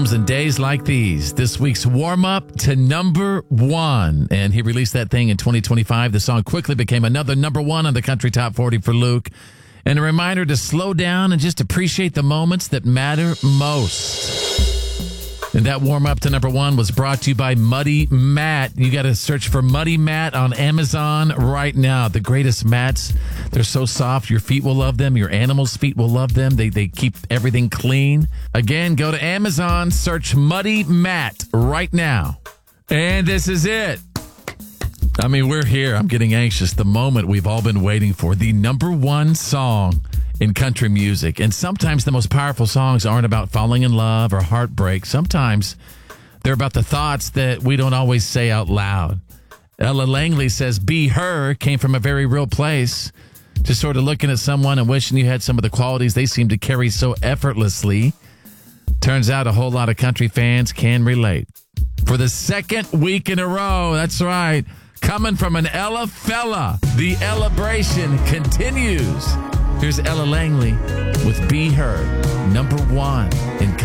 albums and days like these. This week's warm-up to number one. And he released that thing in 2025. The song quickly became another number one on the Country Top 40 for Luke. And a reminder to slow down and just appreciate the moments that matter most. And that warm-up to number one was brought to you by Muddy Mat. You got to search for Muddy Mat on Amazon right now. The greatest mats. They're so soft. Your feet will love them. Your animals' feet will love them. They keep everything clean. Again, go to Amazon, search Muddy Mat right now. And this is it. I mean, we're here. I'm getting anxious. The moment we've all been waiting for. The number one song in country music. And sometimes the most powerful songs aren't about falling in love or heartbreak. Sometimes they're about the thoughts that we don't always say out loud. Ella Langley says, "Be Her" came from a very real place. Just sort of looking at someone and wishing you had some of the qualities they seem to carry so effortlessly. Turns out a whole lot of country fans can relate. For the second week in a row, that's right, coming from an Ella fella, the Ellabration continues. Here's Ella Langley with "Be Her," number one in country.